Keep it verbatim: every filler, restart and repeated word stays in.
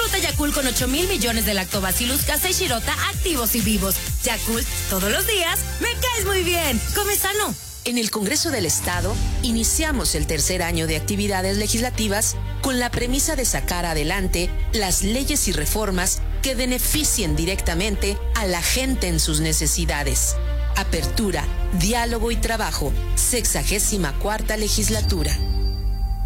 Fruta Yakult con ocho mil millones de lactobacillus casei shirota activos y vivos. Yakult, todos los días, me caes muy bien. Come sano. En el Congreso del Estado, iniciamos el tercer año de actividades legislativas con la premisa de sacar adelante las leyes y reformas que beneficien directamente a la gente en sus necesidades. Apertura, diálogo y trabajo, sexagésima cuarta legislatura.